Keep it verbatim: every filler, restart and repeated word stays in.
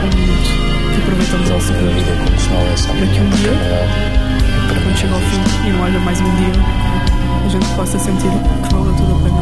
um minuto que aproveitamos ao segundo, vida como se não houvesse para que um dia, oportunidade. quando chega ao fim e não haja mais um dia, a gente possa sentir que valeu tudo a pena.